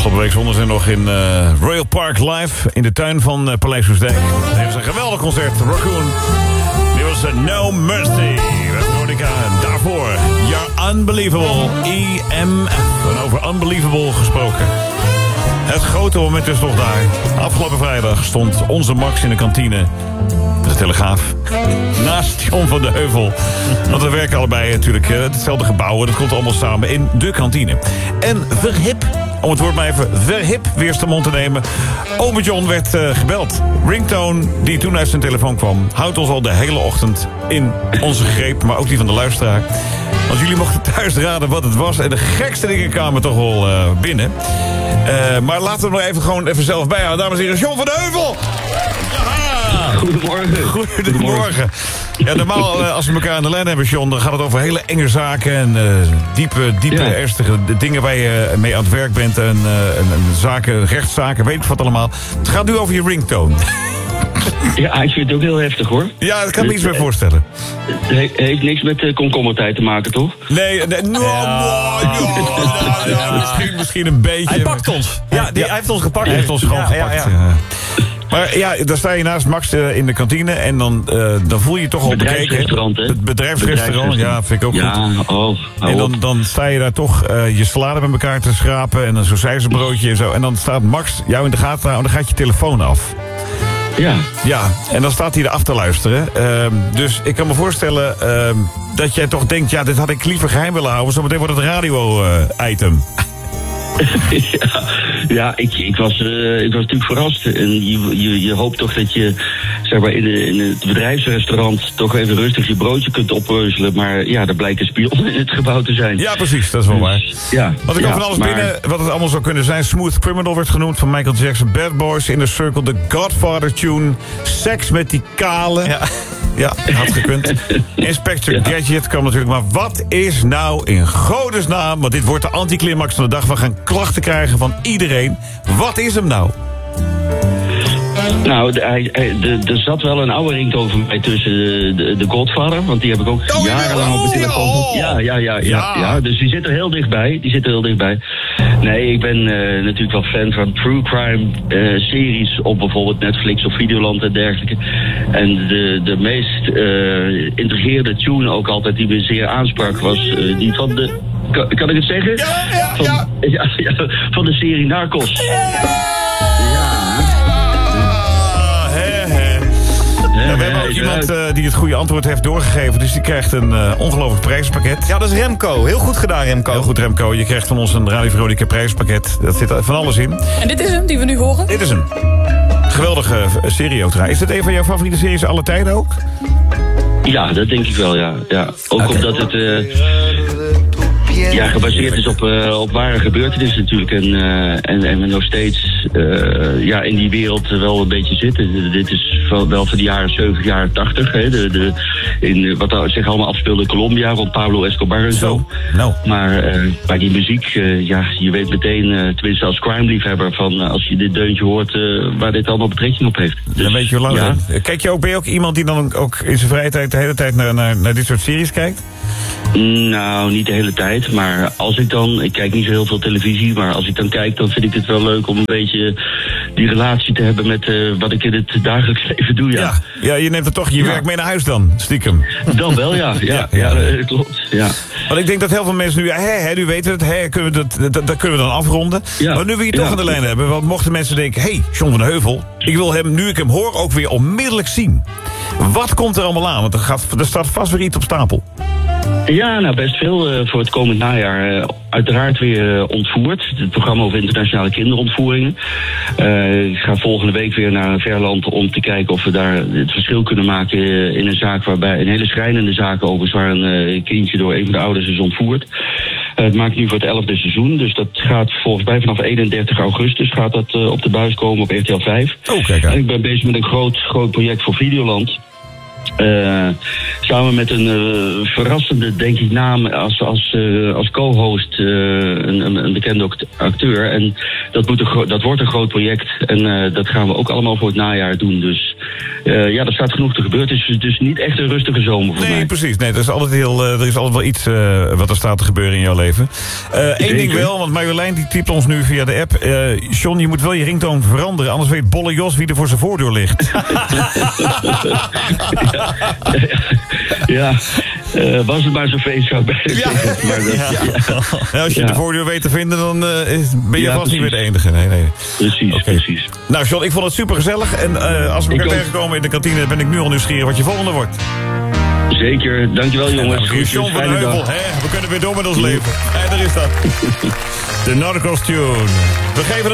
Afgelopen week zonden ze nog in Royal Park live in de tuin van Paleis Soestdijk. Dat heeft een geweldig concert, Raccoon. Dit was No Mercy, Veronica. En daarvoor You're Unbelievable, EMF. En over Unbelievable gesproken. Het grote moment is toch daar. Afgelopen vrijdag stond onze Max in de kantine. De Telegraaf. Naast John van de Heuvel. Want we werken allebei natuurlijk hetzelfde gebouw. Dat komt allemaal samen in de kantine. En verhip, om het woord maar even verhip weer de mond te nemen. Ome John werd gebeld. Ringtone die toen uit zijn telefoon kwam. Houdt ons al de hele ochtend in onze greep. Maar ook die van de luisteraar. Want jullie mochten thuis raden wat het was. En de gekste dingen kwamen toch wel binnen. Maar laten we er even gewoon even zelf bijhouden. Dames en heren, John van de Heuvel! Goedemorgen. Goedemorgen. Ja, normaal als we elkaar aan de lijn hebben, John, dan gaat het over hele enge zaken en diepe, ernstige dingen waar je mee aan het werk bent en zaken, rechtszaken, weet ik wat allemaal. Het gaat nu over je ringtone. Ja, ik vind het ook heel heftig, hoor. Ja, dat kan me iets bij voorstellen. Het heeft niks met komkommertijd te maken, toch? Nee, misschien een beetje. Hij pakt ons. Ja, hij heeft ons gepakt. Hij heeft ons gewoon gepakt. Ja. Maar ja, dan sta je naast Max in de kantine en dan voel je je toch al bekeken. Het bedrijfsrestaurant, ja, vind ik ook goed. En dan sta je daar toch je salade met elkaar te schrapen en dan zo'n sausijzenbroodje en zo. En dan staat Max jou in de gaten en dan gaat je telefoon af. Ja, en dan staat hij er af te luisteren. Dus ik kan me voorstellen dat jij toch denkt, ja, dit had ik liever geheim willen houden. Zometeen wordt het radio-item. Ja, ik was natuurlijk verrast. En je hoopt toch dat je, zeg maar, in het bedrijfsrestaurant toch even rustig je broodje kunt oppeuzelen. Maar ja, er blijkt een spion in het gebouw te zijn. Ja, precies, dat is wel waar. Ja, want ik kwam van alles binnen wat het allemaal zou kunnen zijn. Smooth Criminal werd genoemd van Michael Jackson. Bad Boys, Inner Circle, The Godfather tune. Seks met die kale. Ja, had gekund. Inspector Gadget kwam natuurlijk. Maar wat is nou in godesnaam, want dit wordt de anticlimax van de dag. We gaan klachten krijgen van iedereen. Wat is hem nou? Nou, er zat wel een oude ringtoon van mij tussen de Godfather. Want die heb ik ook jarenlang op mijn telefoon. Ja. Dus die zit er heel dichtbij. Nee, ik ben natuurlijk wel fan van true crime series op bijvoorbeeld Netflix of Videoland en dergelijke. En de meest intrigerende tune ook altijd die me zeer aansprak was die van de... Kan ik het zeggen? Ja. Van de serie Narcos. Ja, we hebben ook iemand die het goede antwoord heeft doorgegeven. Dus die krijgt een ongelooflijk prijspakket. Ja, dat is Remco. Heel goed gedaan, Remco. Heel goed, Remco. Je krijgt van ons een Radio Veronica prijspakket. Dat zit van alles in. En dit is hem, die we nu horen? Dit is hem. Geweldige serie ook. Is dit een van jouw favoriete series aller tijden ook? Ja, dat denk ik wel, ja. Ook omdat het gebaseerd is op ware gebeurtenissen natuurlijk. En we nog steeds in die wereld wel een beetje zitten. Dit is wel van de jaren 70, jaren 80. Hè, wat zich allemaal afspeelde in Colombia, rond Pablo Escobar en zo. Maar bij die muziek, je weet meteen, tenminste als crime-liefhebber, van als je dit deuntje hoort, waar dit allemaal betrekking op heeft. Dus, dan weet je hoe lang. Ja. Ben je ook iemand die dan ook in zijn vrije tijd de hele tijd naar dit soort series kijkt? Nou, niet de hele tijd, maar ik kijk niet zo heel veel televisie, maar als ik dan kijk, dan vind ik het wel leuk om een beetje die relatie te hebben met wat ik in het dagelijks leven doe, Ja, je neemt er toch je werk mee naar huis dan, stiekem. Dan wel, ja, klopt, ja. Want ik denk dat heel veel mensen nu weten het, dat kunnen we dan afronden. Ja. Maar nu we je toch aan de lijn hebben, want mochten mensen denken, John van de Heuvel, ik wil hem, nu ik hem hoor, ook weer onmiddellijk zien. Wat komt er allemaal aan? Want er staat vast weer iets op stapel. Ja, nou best veel voor het komend najaar. Uiteraard weer ontvoerd. Het programma over internationale kinderontvoeringen. Ik ga volgende week weer naar een ver land om te kijken of we daar het verschil kunnen maken in een zaak waarbij een hele schrijnende zaak overigens waar een kindje door een van de ouders is ontvoerd. Het maakt nu voor het 11e seizoen, dus dat gaat volgens mij vanaf 31 augustus gaat dat op de buis komen op RTL 5. Oh, kijk aan. En ik ben bezig met een groot project voor Videoland. Samen met een verrassende, denk ik, naam als co-host een bekende acteur. En dat wordt een groot project. En dat gaan we ook allemaal voor het najaar doen. Dus er staat genoeg te gebeuren. Het is dus niet echt een rustige zomer voor mij. Nee, precies. Nee, er is altijd wel iets wat er staat te gebeuren in jouw leven. Eén ding wel, want Marjolein die typt ons nu via de app. John, je moet wel je ringtoon veranderen. Anders weet Bolle Jos wie er voor zijn voordeur ligt. Was het maar zo'n feest zou bij zeggen. Maar als je de voordeur weet te vinden, dan ben je vast niet meer de enige. Nee. Precies. Nou, John, ik vond het super gezellig. En als we elkaar tegenkomen in de kantine, ben ik nu al nieuwsgierig wat je volgende wordt. Zeker, dankjewel jongens. John van Heuvel, we kunnen weer door met ons leven. Daar is dat. De Narcos Tune. We geven